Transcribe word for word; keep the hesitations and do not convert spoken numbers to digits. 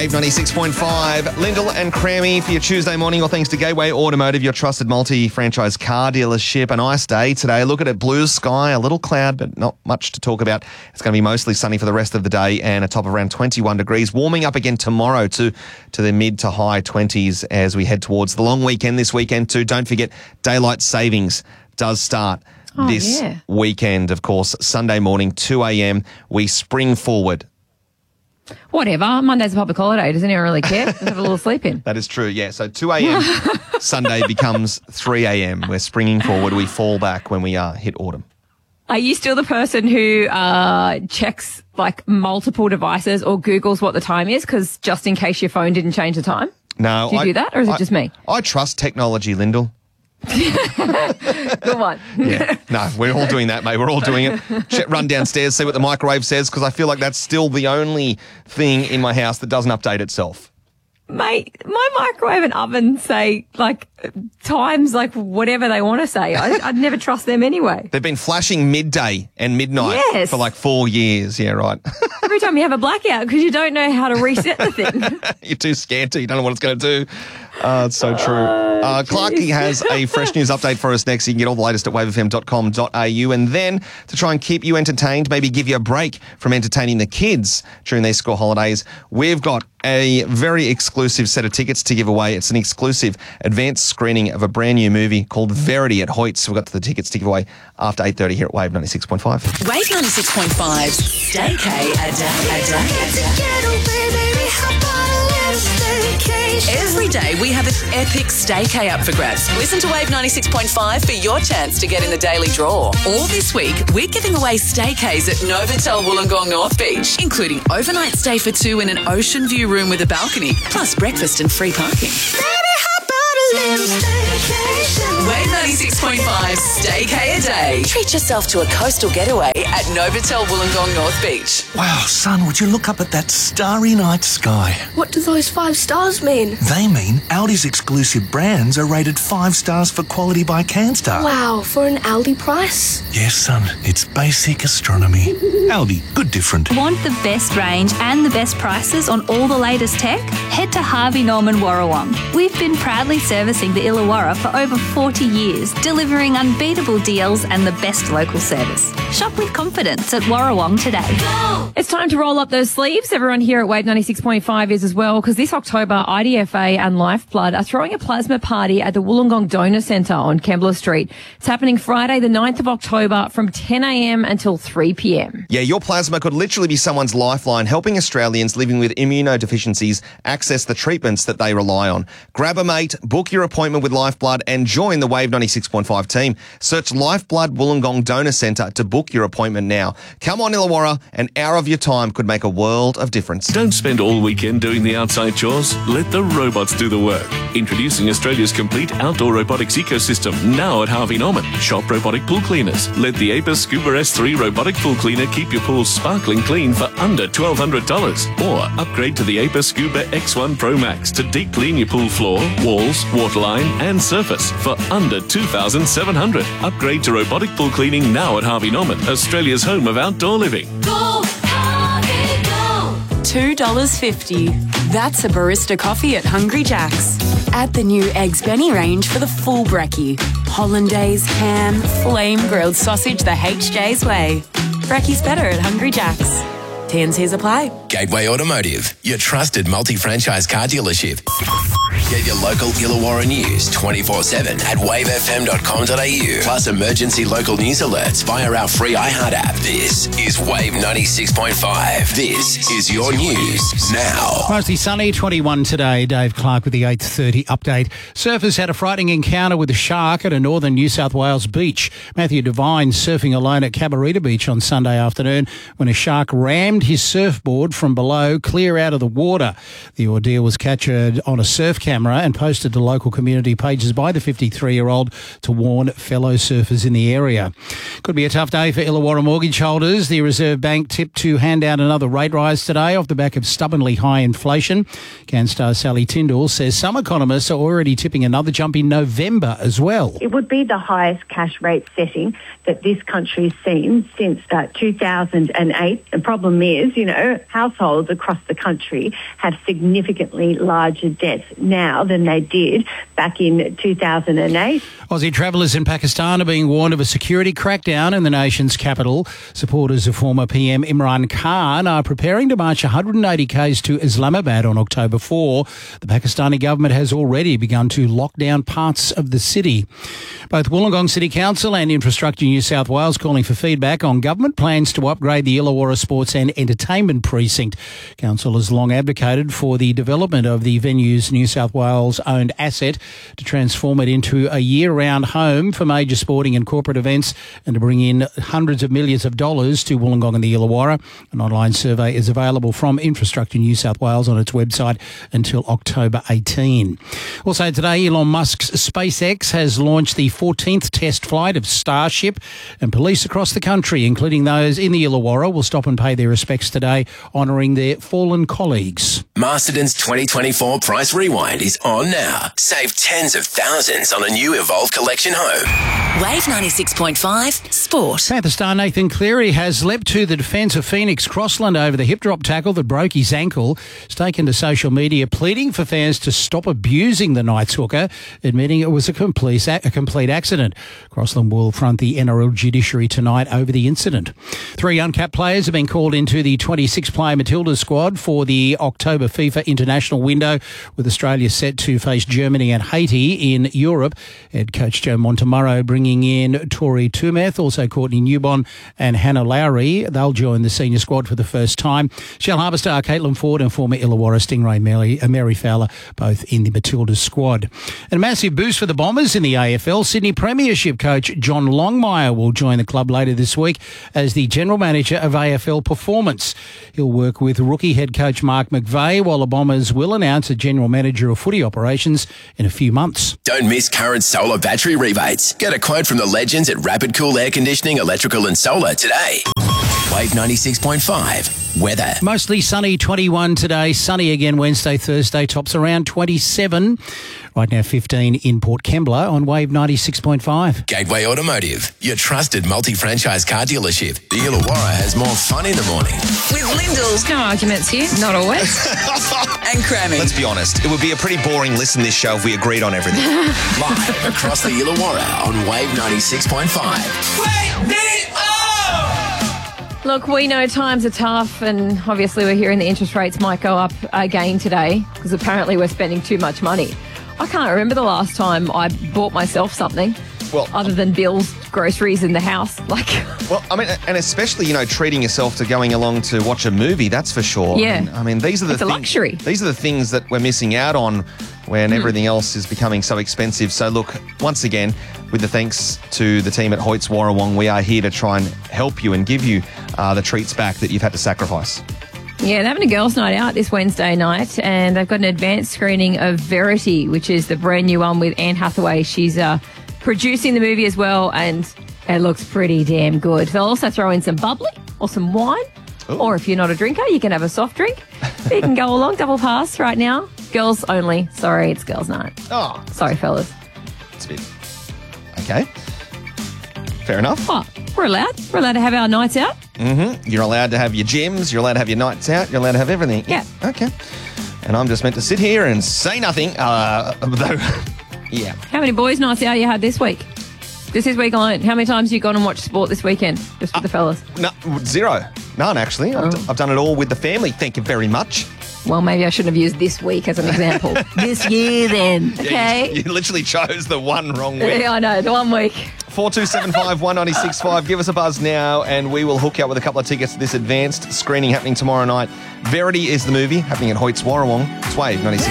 Wave ninety-six point five. Lyndall and Crammy for your Tuesday morning. All thanks to Gateway Automotive, your trusted multi-franchise car dealership. A nice day today. Look at it, blue sky, a little cloud, but not much to talk about. It's going to be mostly sunny for the rest of the day and a top of around twenty-one degrees. Warming up again tomorrow to, to the mid to high twenties as we head towards the long weekend this weekend too. Don't forget, daylight savings does start oh, this yeah. weekend, of course. Sunday morning, two a.m. We spring forward. Whatever. Monday's a public holiday. Does anyone really care? Let's have a little sleep in. That is true, yeah. So two a.m. Sunday becomes three a.m. We're springing forward. We fall back when we uh, hit autumn. Are you still the person who uh, checks like multiple devices or Googles what the time is because just in case your phone didn't change the time? No. Do you I, do that or is it I, just me? I trust technology, Lyndall. Good one. Yeah, no, we're all doing that, mate. We're all doing it. Check, run downstairs, see what the microwave says, because I feel like that's still the only thing in my house that doesn't update itself. Mate, my microwave and oven say, like, times, like, whatever they want to say. I, I'd never trust them anyway. They've been flashing midday and midnight yes. for like four years. Yeah, right. Every time you have a blackout because you don't know how to reset the thing. You're too scared to. You don't know what it's going to do. Uh, it's so true. Uh, Clarky has a fresh news update for us next. You can get all the latest at wave f m dot com dot a u. And then to try and keep you entertained, maybe give you a break from entertaining the kids during their school holidays, we've got a very exclusive set of tickets to give away. It's an exclusive advanced screening of a brand new movie called Verity at Hoyts. We've got the tickets to give away after eight thirty here at Wave ninety-six point five. Wave ninety-six point five. Staycay a day, a day. Every day we have an epic staycay up for grabs. Listen to Wave ninety-six point five for your chance to get in the daily draw. All this week, we're giving away staycays at Novotel Wollongong North Beach, including overnight stay for two in an ocean view room with a balcony, plus breakfast and free parking. Wave ninety-six point five, Staycay a day. Treat yourself to a coastal getaway at Novotel Wollongong North Beach. Wow, son, would you look up at that starry night sky? What do those five stars mean? They mean Aldi's exclusive brands are rated five stars for quality by CanStar. Wow, for an Aldi price? Yes, son, it's basic astronomy. Aldi, good different. Want the best range and the best prices on all the latest tech? Head to Harvey Norman Warrawong. We've been proudly servicing the Illawarra for over forty years, delivering unbeatable deals and the best local service. Shop with confidence at Warrawong today. It's time to roll up those sleeves. Everyone here at Wave ninety-six point five is as well, because this October, I D F A and Lifeblood are throwing a plasma party at the Wollongong Donor Centre on Kembla Street. It's happening Friday, the ninth of October from ten a.m. until three p.m. Yeah, your plasma could literally be someone's lifeline, helping Australians living with immunodeficiencies access the treatments that they rely on. Grab a mate, book your appointment with Lifeblood and join the Wave ninety-six point five team. Search Lifeblood Wollongong Donor Centre to book your appointment now. Come on, Illawarra, an hour of your time could make a world of difference. Don't spend all weekend doing the outside chores. Let the robots do the work. Introducing Australia's complete outdoor robotics ecosystem now at Harvey Norman. Shop robotic pool cleaners. Let the Apis Scuba S three robotic pool cleaner keep your pool sparkling clean for under twelve hundred dollars. Or upgrade to the Apis Scuba X one Pro Max to deep clean your pool floor, walls, waterline and surface for under two thousand seven hundred dollars. Upgrade to robotic pool cleaning now at Harvey Norman, Australia's home of outdoor living. Go, Harvey, go! two dollars fifty. That's a barista coffee at Hungry Jack's. Add the new Eggs Benny range for the full brekkie. Hollandaise, ham, flame grilled sausage the H J's way. Brekkie's better at Hungry Jack's. T and C's apply. Gateway Automotive, your trusted multi-franchise car dealership. Get your local Illawarra news twenty-four seven at wave f m dot com dot a u. Plus emergency local news alerts via our free iHeart app. This is Wave ninety-six point five. This is your news now. Mostly sunny, twenty-one today. Dave Clark with the eight thirty update. Surfers had a frightening encounter with a shark at a northern New South Wales beach. Matthew Devine surfing alone at Cabarita Beach on Sunday afternoon when a shark rammed his surfboard from below clear out of the water. The ordeal was captured on a surf camera camera and posted to local community pages by the fifty-three-year-old to warn fellow surfers in the area. Could be a tough day for Illawarra mortgage holders. The Reserve Bank tipped to hand out another rate rise today off the back of stubbornly high inflation. CanStar Sally Tyndall says some economists are already tipping another jump in November as well. It would be the highest cash rate setting that this country's seen since uh, two thousand eight. The problem is, you know, households across the country have significantly larger debts now than they did back in two thousand eight. Aussie travellers in Pakistan are being warned of a security crackdown in the nation's capital. Supporters of former P M Imran Khan are preparing to march one hundred eighty kays to Islamabad on October fourth. The Pakistani government has already begun to lock down parts of the city. Both Wollongong City Council and Infrastructure New South Wales calling for feedback on government plans to upgrade the Illawarra Sports and Entertainment Precinct. Council has long advocated for the development of the venue's New South Wales-owned asset to transform it into a year-round home for major sporting and corporate events and to bring in hundreds of millions of dollars to Wollongong and the Illawarra. An online survey is available from Infrastructure New South Wales on its website until October eighteenth. Also today, Elon Musk's SpaceX has launched the fourteenth test flight of Starship, and police across the country, including those in the Illawarra, will stop and pay their respects today, honouring their fallen colleagues. Masterton's twenty twenty-four Price Rewind is on now. Save tens of thousands on a new Evolve Collection home. Wave ninety-six point five Sport. Panther star Nathan Cleary has leapt to the defence of Phoenix Crossland over the hip drop tackle that broke his ankle. He's taken to social media pleading for fans to stop abusing the Knights hooker, admitting it was a complete, a complete accident. Crossland will front the N R L judiciary tonight over the incident. Three uncapped players have been called into the twenty-six player Matildas squad for the October FIFA international window, with Australia set to face Germany and Haiti in Europe. Head coach Joe Montemurro bringing in Tori Tumeth, also Courtney Newbon and Hannah Lowry. They'll join the senior squad for the first time. Shell Harbour star Caitlin Ford and former Illawarra Stingray Mary, uh, Mary Fowler both in the Matildas squad. And a massive boost for the Bombers in the A F L. Sydney Premiership coach John Longmire will join the club later this week as the general manager of A F L Performance. He'll work with rookie head coach Mark McVeigh, while the Bombers will announce a general manager of footy operations in a few months. Don't miss current solar battery rebates. Get a quote from the legends at Rapid Cool Air Conditioning, Electrical and Solar today. Wave ninety-six point five. Weather. Mostly sunny, twenty-one today. Sunny again Wednesday, Thursday. Tops around twenty-seven. Right now, fifteen in Port Kembla on Wave ninety-six point five. Gateway Automotive, your trusted multi-franchise car dealership. The Illawarra has more fun in the morning. With Lyndall's. No arguments here. Not always. And Crammy. Let's be honest, it would be a pretty boring listen this show if we agreed on everything. Live across the Illawarra on Wave ninety-six point five. Wake me up! Look, we know times are tough, and obviously we're hearing the interest rates might go up again today because apparently we're spending too much money. I can't remember the last time I bought myself something. Well, other than bills, groceries in the house, like. Well, I mean, and especially, you know, treating yourself to going along to watch a movie. That's for sure. Yeah. I mean, I mean these are the it's a things, luxury. These are the things that we're missing out on when mm. everything else is becoming so expensive. So look, once again, with the thanks to the team at Hoyts Warrawong, we are here to try and help you and give you uh, the treats back that you've had to sacrifice. Yeah, they're having a girls' night out this Wednesday night, and they've got an advanced screening of Verity, which is the brand new one with Anne Hathaway. She's uh, producing the movie as well, and it looks pretty damn good. They'll also throw in some bubbly or some wine, Ooh. Or if you're not a drinker, you can have a soft drink. You can go along, double pass right now. Girls only. Sorry, it's girls' night. Oh. Sorry, fellas. It's a bit... Okay. Fair enough. What? We're allowed. We're allowed to have our nights out. Mm-hmm. You're allowed to have your gyms. You're allowed to have your nights out. You're allowed to have everything. Yeah. Okay. And I'm just meant to sit here and say nothing. Uh, though, yeah. How many boys' nights out you had this week? Just this week alone. How many times have you gone and watched sport this weekend? Just with uh, the fellas? No, zero. None, actually. Oh. I've, I've done it all with the family. Thank you very much. Well, maybe I shouldn't have used this week as an example. This year, then. Okay. Yeah, you, you literally chose the one wrong week. Yeah, I know. The one week. four two seven five, one nine six five. Give us a buzz now and we will hook you up with a couple of tickets to this advanced screening happening tomorrow night. Verity is the movie happening at Hoyts Warrawong. It's Wave ninety-six.